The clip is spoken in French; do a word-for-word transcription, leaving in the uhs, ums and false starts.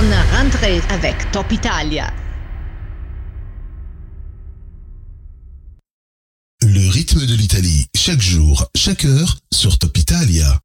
Bonne rentrée avec Top Italia. Le rythme de l'Italie, chaque jour, chaque heure, sur Top Italia.